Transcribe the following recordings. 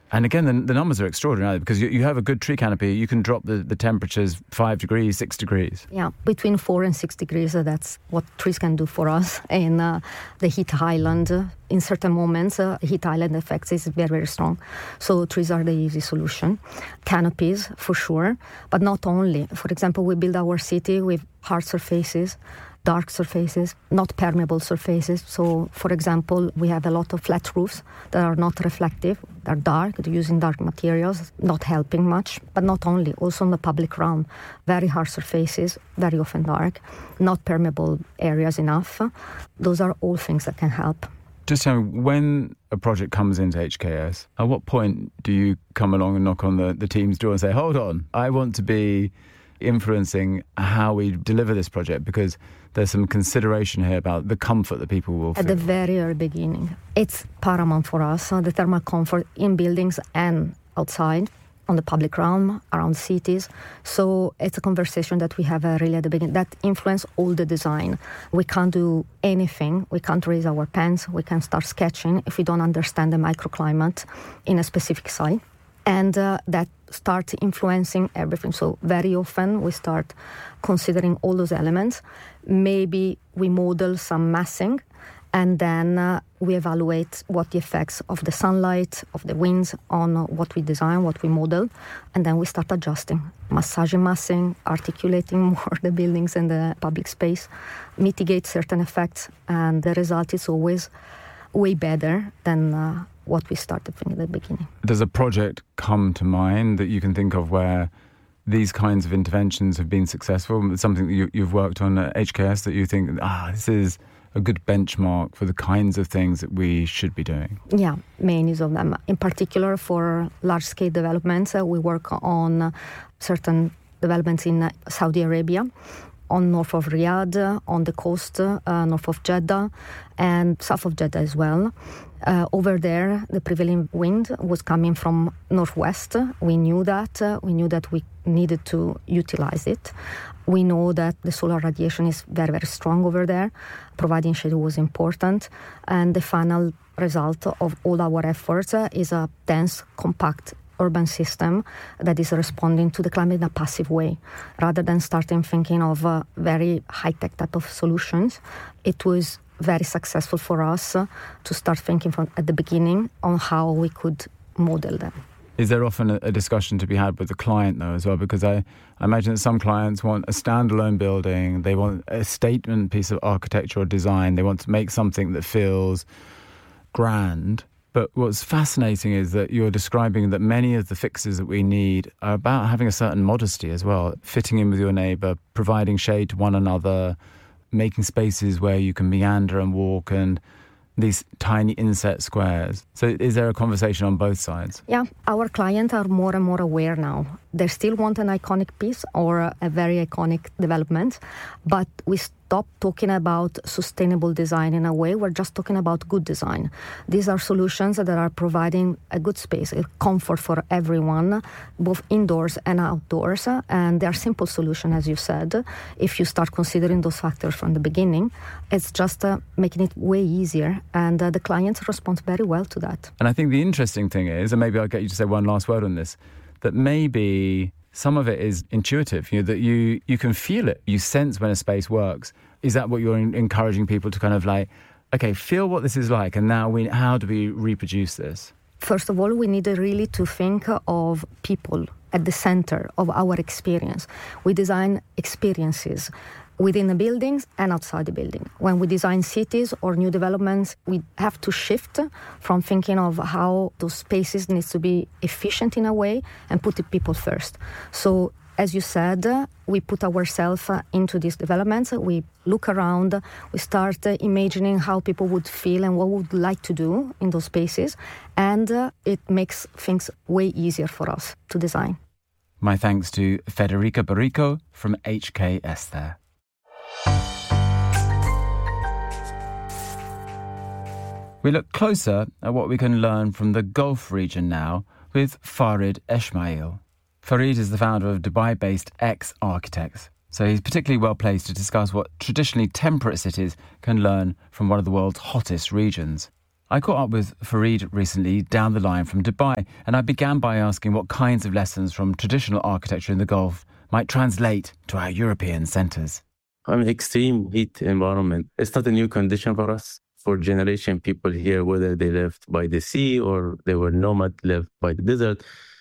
And again, the numbers are extraordinary because you have a good tree canopy. You can drop the temperatures 5 degrees, 6 degrees. Yeah, between 4 and 6 degrees, that's what trees can do for us. In the heat island, in certain moments, heat island effects is very, very strong. So trees are the easy solution. Canopies, for sure, but not only. For example, we build our city with hard surfaces, dark surfaces, not permeable surfaces. So, for example, we have a lot of flat roofs that are not reflective, they're dark, they're using dark materials, not helping much. But not only, also on the public realm, very hard surfaces, very often dark, not permeable areas enough. Those are all things that can help. Just tell me, when a project comes into HKS, at what point do you come along and knock on the team's door and say, hold on, I want to be influencing how we deliver this project, because there's some consideration here about the comfort that people will feel. At the very early beginning, it's paramount for us, the thermal comfort in buildings and outside, on the public realm, around cities. So it's a conversation that we have really at the beginning that influence all the design. We can't do anything, we can't raise our pens, we can start sketching if we don't understand the microclimate in a specific site. And that starts influencing everything. So very often we start considering all those elements. Maybe we model some massing, and then we evaluate what the effects of the sunlight, of the winds on what we design, what we model, and then we start adjusting, massaging massing, articulating more the buildings and the public space, mitigate certain effects, and the result is always way better than what we started from at the beginning. Does a project come to mind that you can think of where these kinds of interventions have been successful? Something that you've worked on at HKS that you think, this is a good benchmark for the kinds of things that we should be doing? Yeah, many of them. In particular, for large-scale developments, we work on certain developments in Saudi Arabia, on north of Riyadh, on the coast, north of Jeddah, and south of Jeddah as well. Over there, the prevailing wind was coming from northwest. We knew that. We knew that we needed to utilize it. We know that the solar radiation is very, very strong over there. Providing shade was important. And the final result of all our efforts is a dense, compact urban system that is responding to the climate in a passive way. Rather than starting thinking of very high-tech type of solutions, it was very successful for us to start thinking from at the beginning on how we could model them. Is there often a discussion to be had with the client, though, as well? Because I imagine that some clients want a standalone building, they want a statement piece of architecture or design, they want to make something that feels grand. But what's fascinating is that you're describing that many of the fixes that we need are about having a certain modesty as well, fitting in with your neighbour, providing shade to one another, making spaces where you can meander and walk, and these tiny inset squares. So is there a conversation on both sides? Yeah, our clients are more and more aware now. They still want an iconic piece or a very iconic development, but we stop talking about sustainable design in a way. We're just talking about good design. These are solutions that are providing a good space, a comfort for everyone, both indoors and outdoors, and they're simple solutions, as you said. If you start considering those factors from the beginning, it's just making it way easier, and the clients respond very well to that. And I think the interesting thing is, and maybe I'll get you to say one last word on this, that maybe some of it is intuitive, that you can feel it. You sense when a space works. Is that what you're encouraging people to kind of like, okay, feel what this is like, and now how do we reproduce this? First of all, we need really to think of people at the center of our experience. We design experiences within the buildings and outside the building. When we design cities or new developments, we have to shift from thinking of how those spaces need to be efficient in a way and put the people first. So, as you said, we put ourselves into these developments. We look around, we start imagining how people would feel and what would like to do in those spaces, and it makes things way easier for us to design. My thanks to Federica Barrico from HKS there. We look closer at what we can learn from the Gulf region now with Farid Esmail. Farid is the founder of Dubai-based X Architects, so he's particularly well placed to discuss what traditionally temperate cities can learn from one of the world's hottest regions. I caught up with Fareed recently down the line from Dubai, and I began by asking what kinds of lessons from traditional architecture in the Gulf might translate to our European centres. Extreme heat environment. It's not a new condition for us. For generation, people here, whether they lived by the sea or they were nomad, lived by the desert,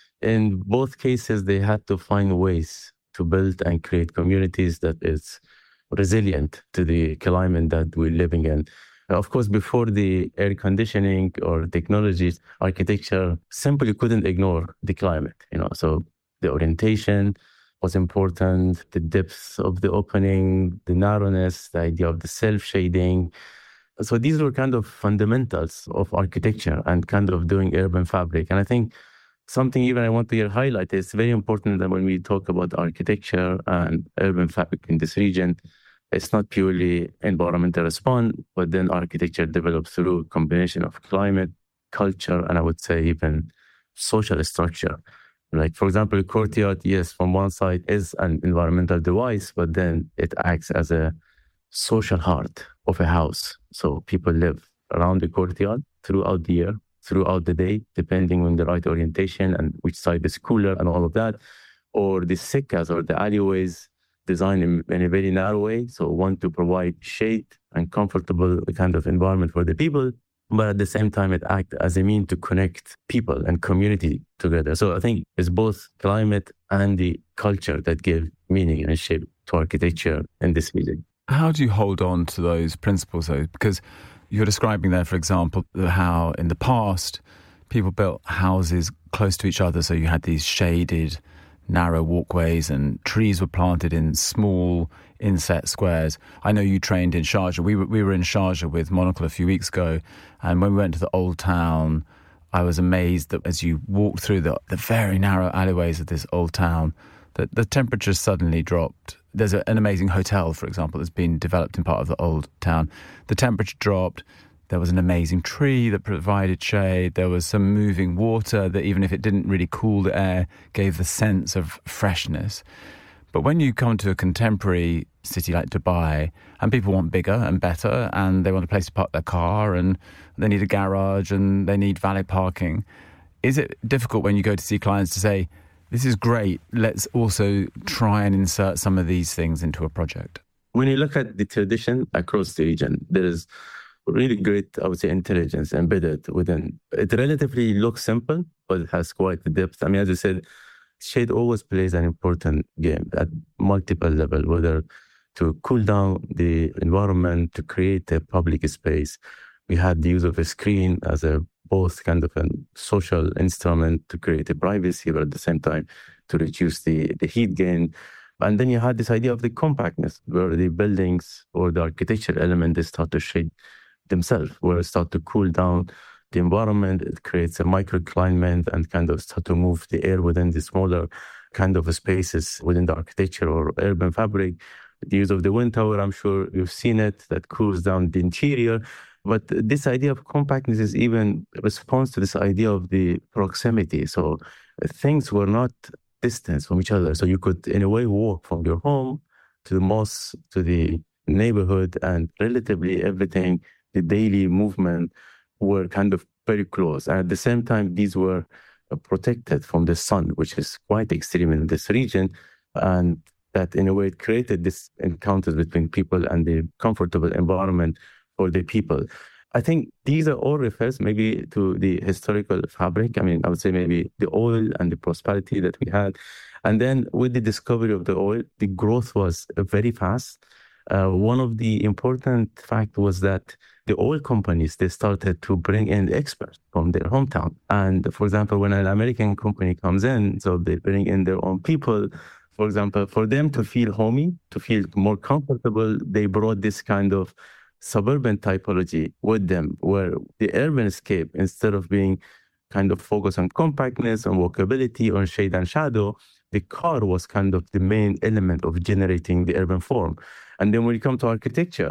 in both cases, they had to find ways to build and create communities that is resilient to the climate that we're living in. Of course, before the air conditioning or technologies, architecture simply couldn't ignore the climate, So the orientation was important, the depth of the opening, the narrowness, the idea of the self-shading. So these were kind of fundamentals of architecture and kind of doing urban fabric. And I think something even I want to highlight is very important that when we talk about architecture and urban fabric in this region, it's not purely environmental response, but then architecture develops through a combination of climate, culture, and I would say even social structure. Like, for example, a courtyard, yes, from one side is an environmental device, but then it acts as a social heart of a house. So people live around the courtyard throughout the year, throughout the day, depending on the right orientation and which side is cooler and all of that. Or the sikkas or the alleyways designed in a very narrow way. So want to provide shade and comfortable kind of environment for the people, but at the same time, it acts as a means to connect people and community together. So I think it's both climate and the culture that give meaning and shape to architecture in this region. How do you hold on to those principles, though? Because you're describing there, for example, how in the past, people built houses close to each other. So you had these shaded, narrow walkways and trees were planted in small inset squares. I know you trained in Sharjah. We were in Sharjah with Monocle a few weeks ago. And when we went to the old town, I was amazed that as you walked through the very narrow alleyways of this old town, that the temperature suddenly dropped. There's an amazing hotel, for example, that's been developed in part of the old town. The temperature dropped. There was an amazing tree that provided shade. There was some moving water that, even if it didn't really cool the air, gave the sense of freshness. But when you come to a contemporary city like Dubai, and people want bigger and better, and they want a place to park their car, and they need a garage, and they need valet parking, is it difficult when you go to see clients to say, this is great, let's also try and insert some of these things into a project? When you look at the tradition across the region, there is really great, I would say, intelligence embedded within. It relatively looks simple, but it has quite a depth. I mean, as I said, shade always plays an important game at multiple levels, whether to cool down the environment, to create a public space. We had the use of a screen as a both kind of a social instrument to create a privacy, but at the same time to reduce the heat gain. And then you had this idea of the compactness, where the buildings or the architectural element, they start to shade themselves, where it start to cool down the environment. It creates a microclimate and kind of start to move the air within the smaller kind of spaces within the architecture or urban fabric. The use of the wind tower, I'm sure you've seen it, that cools down the interior. But this idea of compactness is even a response to this idea of the proximity. So things were not distant from each other. So you could, in a way, walk from your home to the mosque, to the neighborhood, and relatively everything, the daily movement, were kind of very close. And at the same time, these were protected from the sun, which is quite extreme in this region. And that, in a way, it created this encounters between people and the comfortable environment for the people. I think these are all refers maybe to the historical fabric. I mean, I would say maybe the oil and the prosperity that we had. And then with the discovery of the oil, the growth was very fast. One of the important facts was that the oil companies, they started to bring in experts from their hometown. And for example, when an American company comes in, so they bring in their own people. For example, for them to feel homey, to feel more comfortable, they brought this kind of suburban typology with them, where the urban scape, instead of being kind of focused on compactness, on walkability, on shade and shadow, the car was kind of the main element of generating the urban form. And then when you come to architecture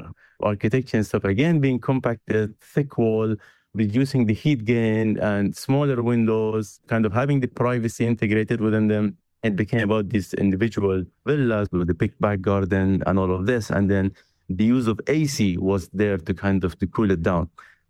and stuff, again, being compacted, thick wall, reducing the heat gain and smaller windows, kind of having the privacy integrated within them. It became about these individual villas with the big back garden and all of this. And then the use of AC was there to kind of to cool it down.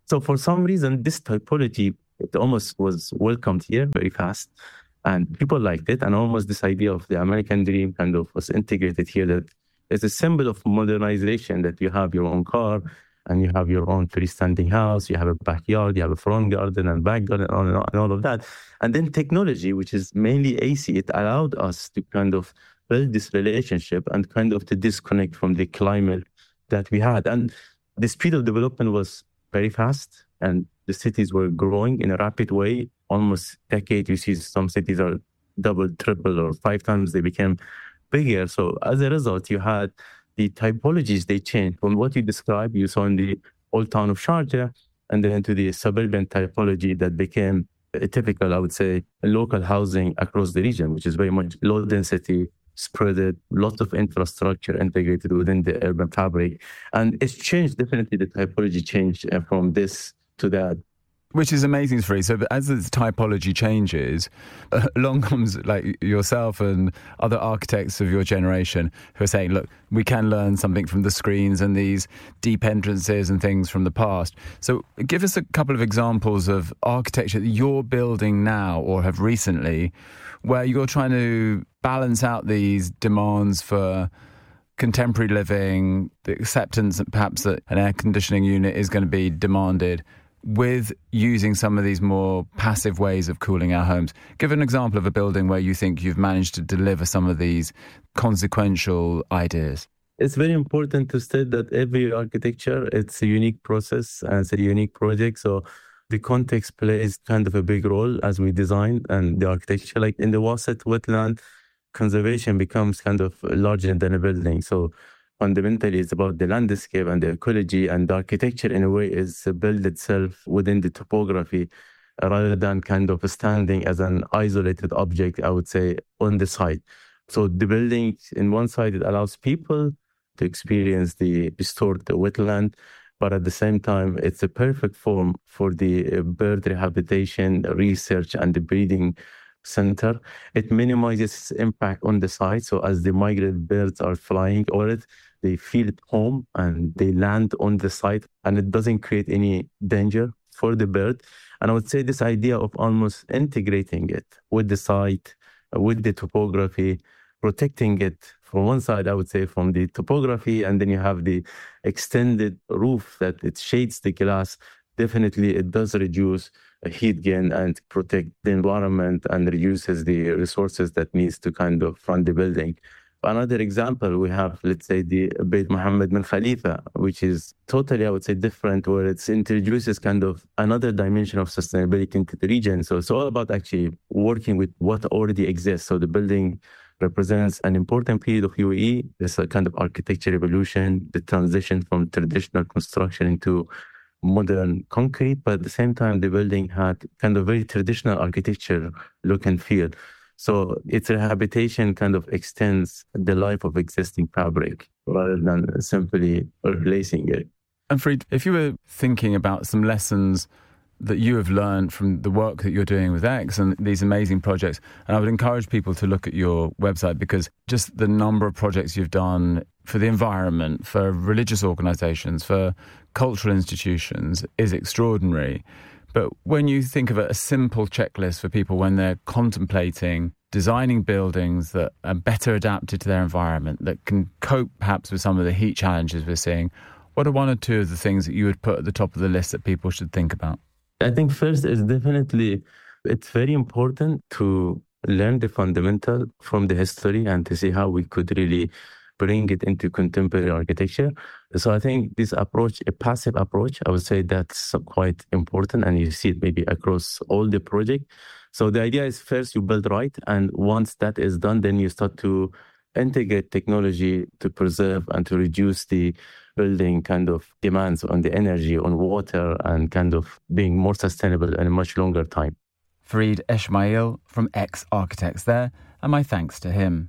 So for some reason, this typology, it almost was welcomed here very fast. And people liked it. And almost this idea of the American dream kind of was integrated here, that it's a symbol of modernization, that you have your own car and you have your own freestanding house, you have a backyard, you have a front garden and back garden, and all of that. And then technology, which is mainly AC, it allowed us to kind of build this relationship and kind of to disconnect from the climate that we had. And the speed of development was very fast, and the cities were growing in a rapid way. Almost a decade, you see some cities are double, triple, or 5 times they became bigger. So as a result, you had the typologies, they changed from what you described, you saw in the old town of Sharjah, and then to the suburban typology that became a typical, I would say, local housing across the region, which is very much low density, spreaded, lots of infrastructure integrated within the urban fabric. And it's changed, definitely the typology changed from this to that. Which is amazing, Fareed. So as this typology changes, along comes like yourself and other architects of your generation who are saying, look, we can learn something from the screens and these deep entrances and things from the past. So give us a couple of examples of architecture that you're building now or have recently where you're trying to balance out these demands for contemporary living, the acceptance that perhaps that an air conditioning unit is going to be demanded, with using some of these more passive ways of cooling our homes. Give an example of a building where you think you've managed to deliver some of these consequential ideas. It's very important to state that every architecture, it's a unique process and it's a unique project. So the context plays kind of a big role as we design and the architecture. Like in the Wasat wetland, conservation becomes kind of larger than a building. So fundamentally, it's about the landscape and the ecology, and the architecture in a way is built itself within the topography rather than kind of standing as an isolated object, I would say, on the site. So the building, in one side, it allows people to experience the restored wetland, but at the same time, it's a perfect form for the bird rehabilitation, research, and the breeding center. It minimizes impact on the site. So as the migrant birds are flying over it, they feel at home and they land on the site, and it doesn't create any danger for the bird. And I would say this idea of almost integrating it with the site, with the topography, protecting it from one side, I would say, from the topography, and then you have the extended roof that it shades the glass. Definitely, it does reduce heat gain and protect the environment and reduces the resources that needs to kind of run the building. Another example, we have, let's say, the Beit Mohammed bin Khalifa, which is totally, I would say, different, where it introduces kind of another dimension of sustainability into the region. So it's all about actually working with what already exists. So the building represents an important period of UAE. There's a kind of architecture revolution, the transition from traditional construction into modern concrete, but at the same time, the building had kind of very traditional architecture look and feel. So its rehabilitation kind of extends the life of existing fabric rather than simply replacing it. And Fareed, if you were thinking about some lessons that you have learned from the work that you're doing with X and these amazing projects, and I would encourage people to look at your website, because just the number of projects you've done for the environment, for religious organizations, for cultural institutions is extraordinary. But when you think of a simple checklist for people when they're contemplating designing buildings that are better adapted to their environment, that can cope perhaps with some of the heat challenges we're seeing, what are one or two of the things that you would put at the top of the list that people should think about? I think first is definitely, it's very important to learn the fundamental from the history and to see how we could really bring it into contemporary architecture. So I think this approach, a passive approach, I would say that's quite important, and you see it maybe across all the project. So the idea is first you build right, and once that is done, then you start to integrate technology to preserve and to reduce the building kind of demands on the energy, on water, and kind of being more sustainable in a much longer time. Fareed Esmail from X Architects there, and my thanks to him.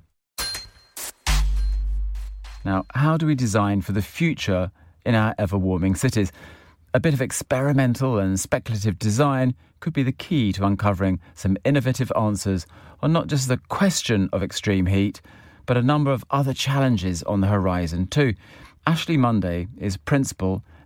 Now, how do we design for the future in our ever-warming cities? A bit of experimental and speculative design could be the key to uncovering some innovative answers on not just the question of extreme heat, but a number of other challenges on the horizon too. Ashley Monday is principal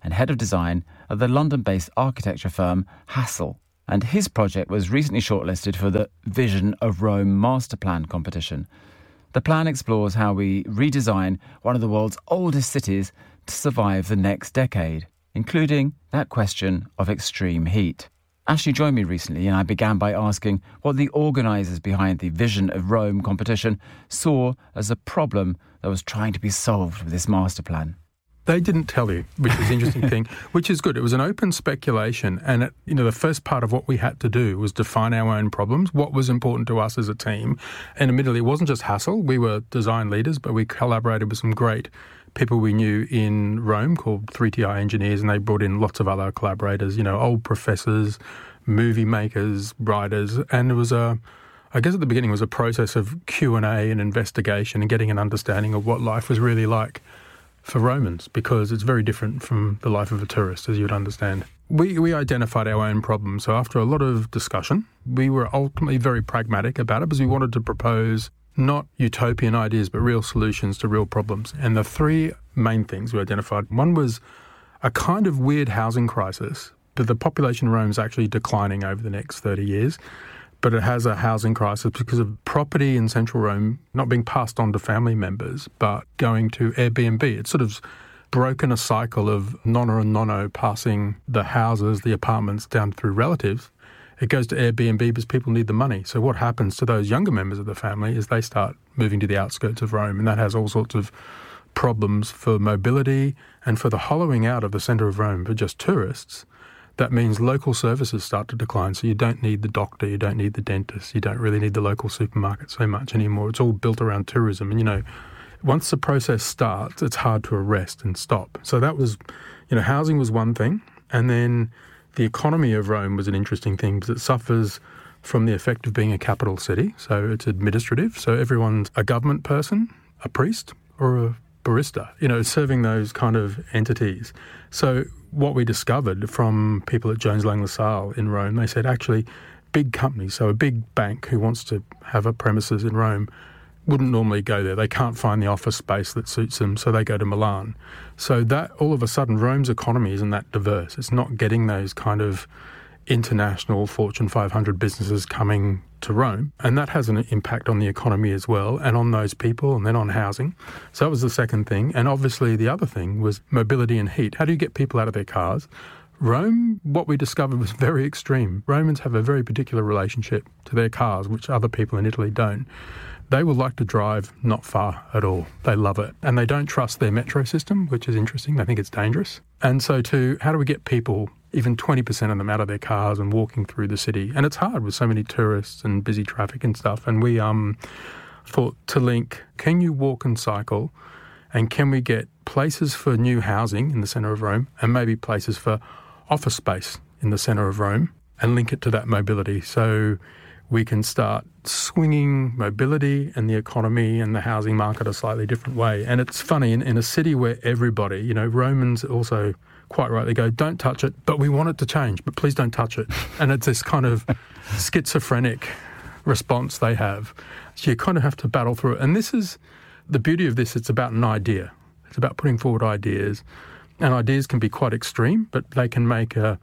and head of design at the London-based architecture firm Hassel. And his project was recently shortlisted for the Vision of Rome Master Plan competition. The plan explores how we redesign one of the world's oldest cities to survive the next decade, including that question of extreme heat. Ashley joined me recently, and I began by asking what the organisers behind the Vision of Rome competition saw as a problem that was trying to be solved with this master plan. They didn't tell you, which is an interesting thing, which is good. It was an open speculation. And, the first part of what we had to do was define our own problems, what was important to us as a team. And admittedly, it wasn't just Hassel. We were design leaders, but we collaborated with some great people we knew in Rome called 3TI engineers, and they brought in lots of other collaborators, old professors, movie makers, writers. And it was I guess at the beginning, it was a process of Q&A and investigation and getting an understanding of what life was really like for Romans, because it's very different from the life of a tourist, as you would understand. We identified our own problems. So after a lot of discussion, we were ultimately very pragmatic about it because we wanted to propose not utopian ideas, but real solutions to real problems. And the three main things we identified, one was a kind of weird housing crisis, but the population in Rome is actually declining over the next 30 years. But it has a housing crisis because of property in central Rome not being passed on to family members, but going to Airbnb. It's sort of broken a cycle of nonno and nonno passing the houses, the apartments down through relatives. It goes to Airbnb because people need the money. So what happens to those younger members of the family is they start moving to the outskirts of Rome, and that has all sorts of problems for mobility and for the hollowing out of the centre of Rome for just tourists. That means local services start to decline. So you don't need the doctor, you don't need the dentist, you don't really need the local supermarket so much anymore. It's all built around tourism. And, once the process starts, it's hard to arrest and stop. So that was, housing was one thing. And then the economy of Rome was an interesting thing because it suffers from the effect of being a capital city. So it's administrative. So everyone's a government person, a priest, or a barista, serving those kind of entities. So what we discovered from people at Jones Lang LaSalle in Rome, they said actually big companies, so a big bank who wants to have a premises in Rome wouldn't normally go there. They can't find the office space that suits them, so they go to Milan. So that all of a sudden Rome's economy isn't that diverse. It's not getting those kind of international Fortune 500 businesses coming to Rome, and that has an impact on the economy as well, and on those people, and then on housing. So that was the second thing. And obviously the other thing was mobility and heat. How do you get people out of their cars? Rome, what we discovered was very extreme. Romans have a very particular relationship to their cars, which other people in Italy don't. They will like to drive not far at all. They love it. And they don't trust their metro system, which is interesting. They think it's dangerous. And so how do we get people, even 20% of them, out of their cars and walking through the city? And it's hard with so many tourists and busy traffic and stuff. And we thought to link, can you walk and cycle? And can we get places for new housing in the centre of Rome and maybe places for office space in the centre of Rome and link it to that mobility? So we can start swinging mobility and the economy and the housing market a slightly different way. And it's funny, in a city where everybody, Romans also quite rightly go, don't touch it, but we want it to change, but please don't touch it. And it's this kind of schizophrenic response they have. So you kind of have to battle through it. And this is the beauty of this. It's about an idea. It's about putting forward ideas. And ideas can be quite extreme, but they can make a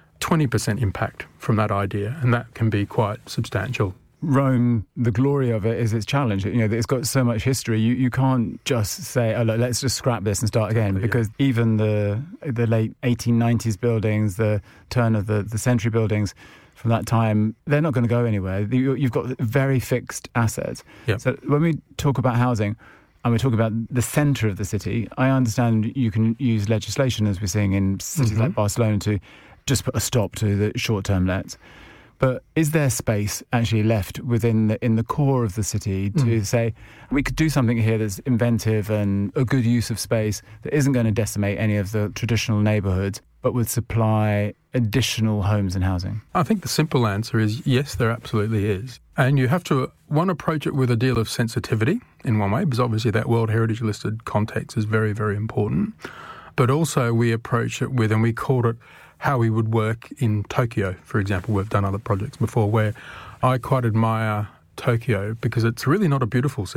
20% impact from that idea, and that can be quite substantial. Rome, the glory of it is its challenge. It's got so much history. You can't just say, look, let's just scrap this and start again, because even the late 1890s buildings, the turn of the century buildings from that time, they're not going to go anywhere. You've got very fixed assets. Yep. So when we talk about housing, and we're talking about the centre of the city, I understand you can use legislation, as we're seeing in cities like Barcelona, to just put a stop to the short-term lets. But is there space actually left in the core of the city to say, we could do something here that's inventive and a good use of space that isn't going to decimate any of the traditional neighbourhoods, but would supply additional homes and housing? I think the simple answer is yes, there absolutely is. And you have to, approach it with a deal of sensitivity in one way, because obviously that World Heritage listed context is very, very important. But also we approach it with, and we called it how we would work in Tokyo, for example. We've done other projects before where I quite admire Tokyo because it's really not a beautiful city,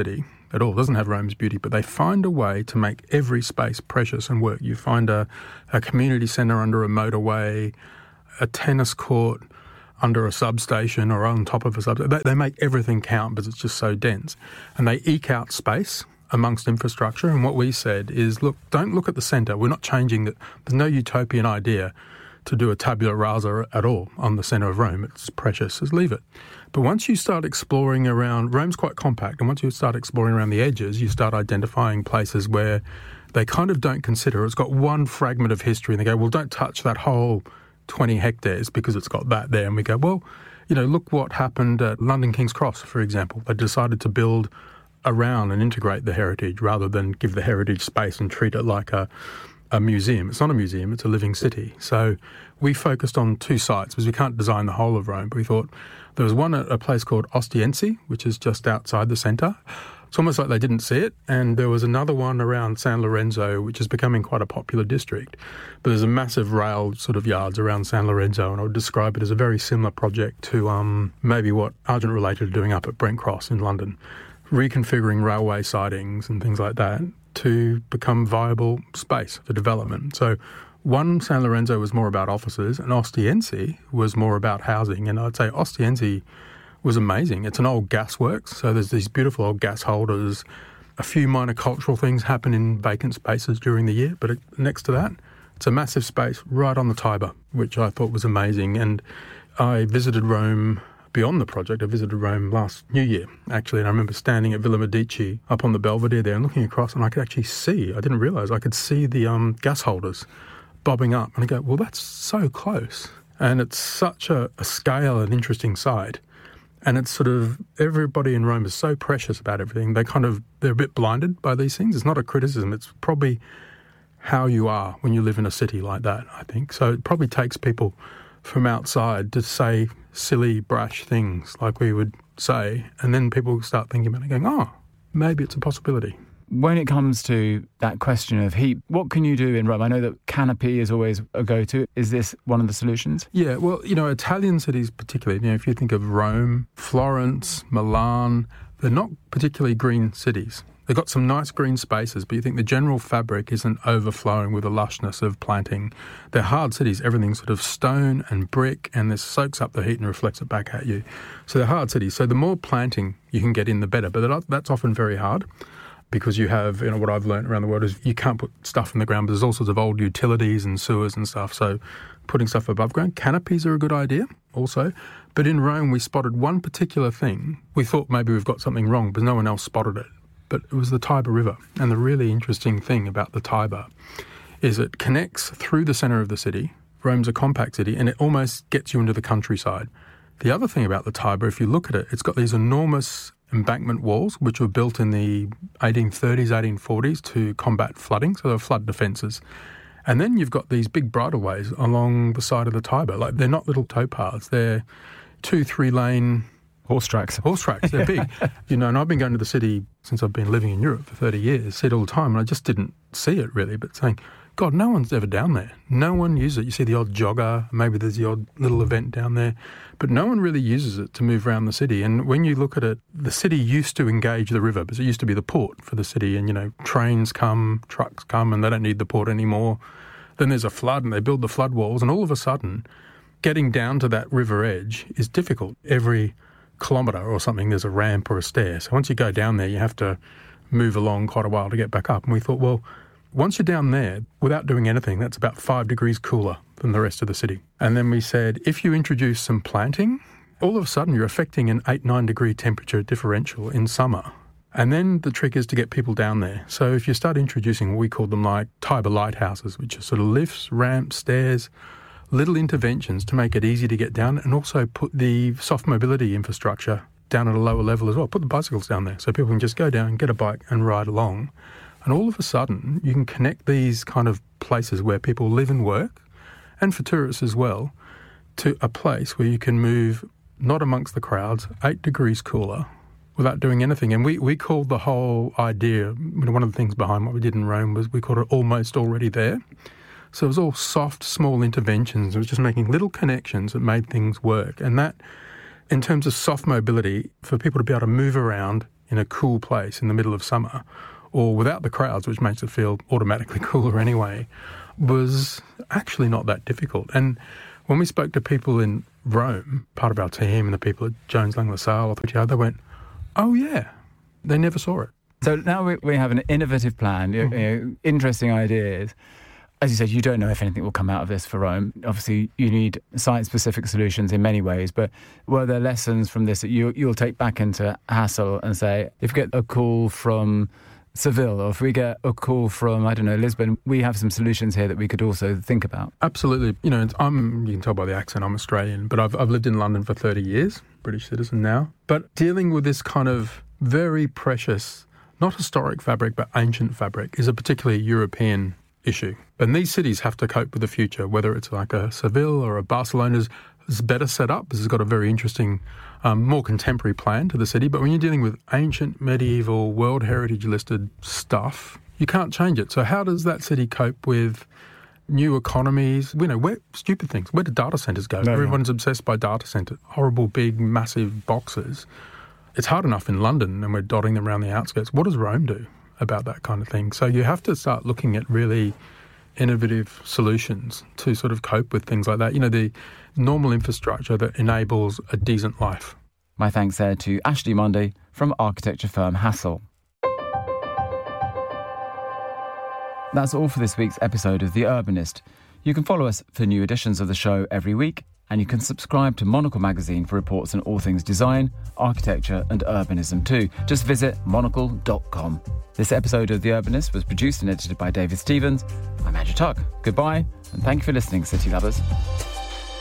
at all. It doesn't have Rome's beauty, but they find a way to make every space precious and work. You find a community centre under a motorway, a tennis court under a substation or on top of a substation. They make everything count because it's just so dense. And they eke out space amongst infrastructure. And what we said is, look, don't look at the centre. We're not changing that. There's no utopian idea to do a tabula rasa at all on the centre of Rome. It's precious. Just leave it. But once you start exploring around, Rome's quite compact, and once you start exploring around the edges, you start identifying places where they kind of don't consider. It's got one fragment of history, and they go, well, don't touch that whole 20 hectares because it's got that there. And we go, well, look what happened at London King's Cross, for example. They decided to build around and integrate the heritage rather than give the heritage space and treat it like a museum. It's not a museum, it's a living city. So we focused on two sites because we can't design the whole of Rome, but we thought there was one at a place called Ostiense, which is just outside the centre. It's almost like they didn't see it. And there was another one around San Lorenzo, which is becoming quite a popular district. But there's a massive rail sort of yards around San Lorenzo, and I would describe it as a very similar project to maybe what Argent Related are doing up at Brent Cross in London, reconfiguring railway sidings and things like that to become viable space for development. So one, San Lorenzo was more about offices, and Ostiense was more about housing. And I'd say Ostiense was amazing. It's an old gasworks, so there's these beautiful old gas holders. A few minor cultural things happen in vacant spaces during the year, but next to that, it's a massive space right on the Tiber, which I thought was amazing. And I visited Rome beyond the project. I visited Rome last New Year, actually, and I remember standing at Villa Medici up on the Belvedere there and looking across, and I could actually see, I didn't realise, I could see the gas holders bobbing up. And I go, well, that's so close. And it's such a scale and interesting site. And it's sort of, everybody in Rome is so precious about everything. They're a bit blinded by these things. It's not a criticism. It's probably how you are when you live in a city like that, I think. So it probably takes people from outside to say silly, brash things like we would say. And then people start thinking about it going, oh, maybe it's a possibility. When it comes to that question of heat, what can you do in Rome? I know that canopy is always a go-to. Is this one of the solutions? Yeah, well, Italian cities particularly, if you think of Rome, Florence, Milan, they're not particularly green cities. They've got some nice green spaces, but you think the general fabric isn't overflowing with the lushness of planting. They're hard cities. Everything's sort of stone and brick, and this soaks up the heat and reflects it back at you. So they're hard cities. So the more planting you can get in, the better. But that's often very hard, because you have, what I've learned around the world is you can't put stuff in the ground, but there's all sorts of old utilities and sewers and stuff. So putting stuff above ground, canopies are a good idea also. But in Rome, we spotted one particular thing. We thought maybe we've got something wrong, but no one else spotted it. But it was the Tiber River. And the really interesting thing about the Tiber is it connects through the centre of the city. Rome's a compact city, and it almost gets you into the countryside. The other thing about the Tiber, if you look at it, it's got these enormous embankment walls, which were built in the 1830s, 1840s to combat flooding, so they're flood defences. And then you've got these big bridleways along the side of the Tiber. Like, they're not little towpaths, they're 2-3 lane horse tracks. They're big. And I've been going to the city since I've been living in Europe for 30 years, see it all the time, and I just didn't see it really, but saying, God, no one's ever down there. No one uses it. You see the odd jogger, maybe there's the odd little event down there, but no one really uses it to move around the city. And when you look at it, the city used to engage the river because it used to be the port for the city, and, trains come, trucks come, and they don't need the port anymore. Then there's a flood, and they build the flood walls, and all of a sudden, getting down to that river edge is difficult. Every kilometre or something, there's a ramp or a stair. So once you go down there, you have to move along quite a while to get back up. And we thought, well, once you're down there, without doing anything, that's about 5 degrees cooler than the rest of the city. And then we said, if you introduce some planting, all of a sudden you're affecting an 8-9 degree temperature differential in summer. And then the trick is to get people down there. So if you start introducing, we call them like Tiber lighthouses, which are sort of lifts, ramps, stairs, little interventions to make it easy to get down, and also put the soft mobility infrastructure down at a lower level as well. Put the bicycles down there so people can just go down, get a bike and ride along. And all of a sudden, you can connect these kind of places where people live and work, and for tourists as well, to a place where you can move not amongst the crowds, 8 degrees cooler, without doing anything. And we called the whole idea, one of the things behind what we did in Rome was we called it almost already there. So it was all soft, small interventions. It was just making little connections that made things work. And that, in terms of soft mobility, for people to be able to move around in a cool place in the middle of summer, or without the crowds, which makes it feel automatically cooler anyway, was actually not that difficult. And when we spoke to people in Rome, part of our team and the people at Jones Lang LaSalle, they went, oh yeah, they never saw it. So now we have an innovative plan, interesting ideas. As you said, you don't know if anything will come out of this for Rome. Obviously, you need site-specific solutions in many ways, but were there lessons from this that you'll take back into Hassel and say, if we get a call from Seville, or if we get a call from, I don't know, Lisbon, we have some solutions here that we could also think about? Absolutely. You can tell by the accent I'm Australian, but I've lived in London for 30 years, British citizen now. But dealing with this kind of very precious, not historic fabric, but ancient fabric is a particularly European issue. And these cities have to cope with the future, whether it's like a Seville or a Barcelona's is better set up. This has got a very interesting, more contemporary plan to the city. But when you're dealing with ancient, medieval, World Heritage listed stuff, you can't change it. So how does that city cope with new economies? Where stupid things. Where do data centres go? Everyone's obsessed by data centres. Horrible, big, massive boxes. It's hard enough in London and we're dotting them around the outskirts. What does Rome do about that kind of thing? So you have to start looking at really innovative solutions to sort of cope with things like that. The normal infrastructure that enables a decent life. My thanks there to Ashley Mundy from architecture firm Hassel. That's all for this week's episode of The Urbanist. You can follow us for new editions of the show every week, and you can subscribe to Monocle magazine for reports on all things design, architecture and urbanism too. Just visit monocle.com. This episode of The Urbanist was produced and edited by David Stevens. I'm Andrew Tuck. Goodbye, and thank you for listening, City Lovers.